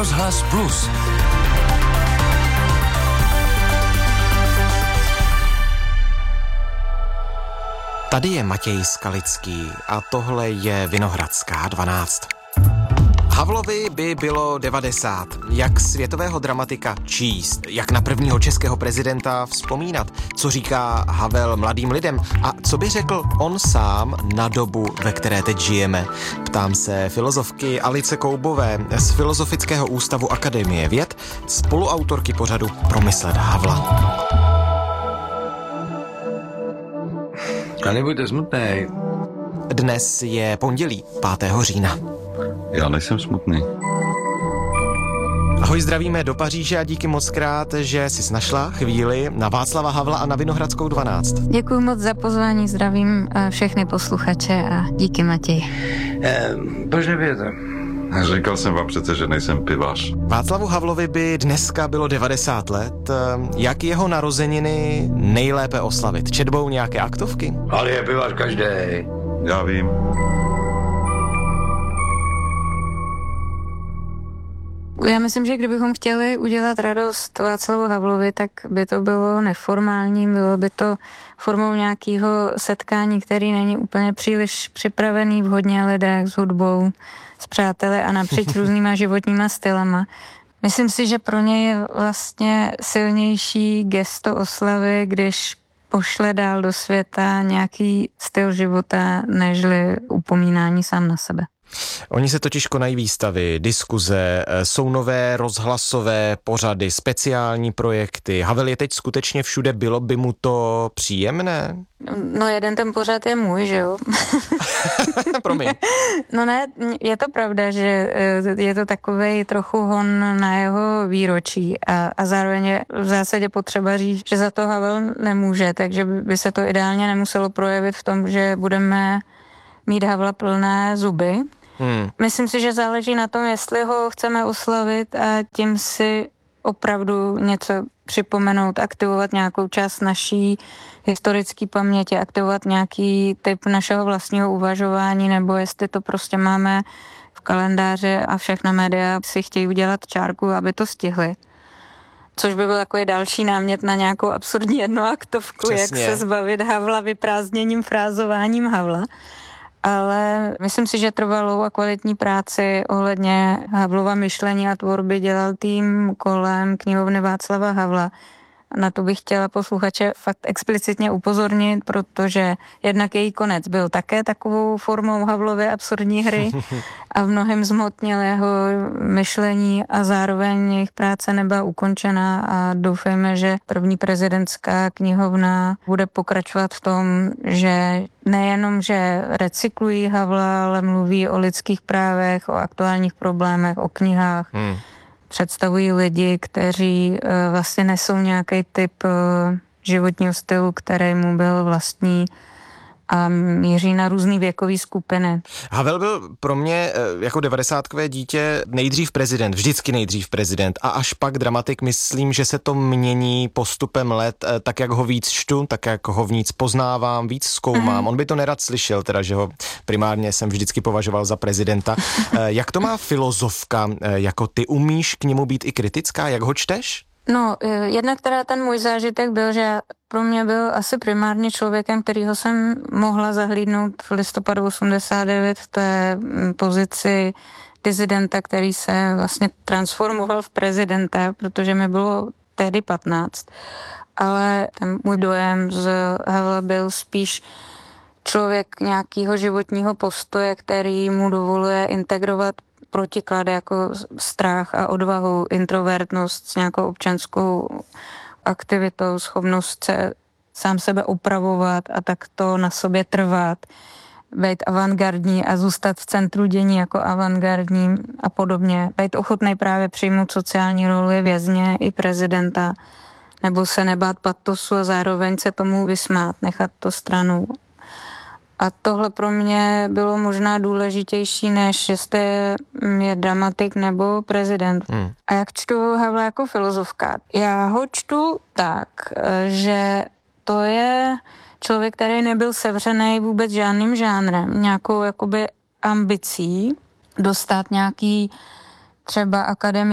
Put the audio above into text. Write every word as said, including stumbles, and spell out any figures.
Rozhlas Plus. Tady je Matěj Skalický a tohle je Vinohradská dvanáct. Havlovi by bylo devadesát. Jak světového dramatika číst, jak na prvního českého prezidenta vzpomínat, co říká Havel mladým lidem a co by řekl on sám na dobu, ve které teď žijeme. Ptám se filozofky Alice Koubové z Filozofického ústavu Akademie věd, spoluautorky pořadu Promyslet Havla. A nebuďte smutnej. Dnes je pondělí, pátého října. Já nejsem smutný. Ahoj, zdravíme do Paříže a díky moc krát, že jsi našla chvíli na Václava Havla a na Vinohradskou dvanáct. Děkuji moc za pozvání, zdravím všechny posluchače a díky, Matěj. Eh, proč nevědět? Říkal jsem vám přece, že nejsem pivař. Václavu Havlovi by dneska bylo devadesát let. Jak jeho narozeniny nejlépe oslavit? Četbou nějaké aktovky? Ale je pivař každej. Já vím. Já myslím, že kdybychom chtěli udělat radost Václavu Havlovi, tak by to bylo neformální, bylo by to formou nějakého setkání, který není úplně příliš připravený v hodně lidech, s hudbou, s přáteli a napříč různýma životníma stylama. Myslím si, že pro něj je vlastně silnější gesto oslavy, když pošle dál do světa nějaký styl života, nežli upomínání sám na sebe. Oni se totiž konají výstavy, diskuze, jsou nové rozhlasové pořady, speciální projekty. Havel je teď skutečně všude, bylo by mu to příjemné? No jeden ten pořad je můj, že jo? Promiň. No ne, je to pravda, že je to takovej trochu hon na jeho výročí a, a zároveň je v zásadě potřeba říct, že za to Havel nemůže, takže by se to ideálně nemuselo projevit v tom, že budeme mít Havla plné zuby. Hmm. Myslím si, že záleží na tom, jestli ho chceme oslavit a tím si opravdu něco připomenout, aktivovat nějakou část naší historické paměti, aktivovat nějaký typ našeho vlastního uvažování, nebo jestli to prostě máme v kalendáři a všechna média si chtějí udělat čárku, aby to stihli. Což by byl takový další námět na nějakou absurdní jednoaktovku, Přesně. Jak se zbavit Havla vyprázdněním, frázováním Havla. Ale myslím si, že trvalou a kvalitní práci ohledně Havlova myšlení a tvorby dělal tým kolem knihovny Václava Havla. Na to bych chtěla posluchače fakt explicitně upozornit, protože jednak její konec byl také takovou formou Havlovy absurdní hry a v mnohem zhmotnil jeho myšlení a zároveň jejich práce nebyla ukončena a doufejme, že první prezidentská knihovna bude pokračovat v tom, že nejenom, že recyklují Havla, ale mluví o lidských právech, o aktuálních problémech, o knihách. Hmm. Představují lidi, kteří uh, vlastně nesou nějaký typ uh, životního stylu, který mu byl vlastní a míří na různý věkový skupiny. Havel byl pro mě jako devadesátkové dítě nejdřív prezident, vždycky nejdřív prezident a až pak dramatik. Myslím, že se to mění postupem let, tak jak ho víc čtu, tak jak ho víc poznávám, víc zkoumám. Mm. On by to nerad slyšel, teda, že ho primárně jsem vždycky považoval za prezidenta. Jak to má filozofka, jako ty umíš k němu být i kritická, jak ho čteš? No, jednak teda ten můj zážitek byl, že pro mě byl asi primárně člověkem, kterýho jsem mohla zahlídnout v listopadu osmdesát devět v té pozici dizidenta, který se vlastně transformoval v prezidenta, protože mi bylo tehdy patnáct. Ale ten můj dojem z Havla byl spíš člověk nějakého životního postoje, který mu dovoluje integrovat protiklady jako strach a odvahu, introvertnost s nějakou občanskou aktivitou, schopnost se sám sebe upravovat a tak to na sobě trvat, být avantgardní a zůstat v centru dění jako avantgardní a podobně. Být ochotný právě přijmout sociální roli vězně i prezidenta, nebo se nebát patosu a zároveň se tomu vysmát, nechat to stranou. A tohle pro mě bylo možná důležitější, než jestli je dramatik nebo prezident. Hmm. A jak čtu Havla jako filozofka? Já ho čtu tak, že to je člověk, který nebyl sevřený vůbec žádným žánrem, nějakou jakoby ambicí dostat nějaký třeba akademii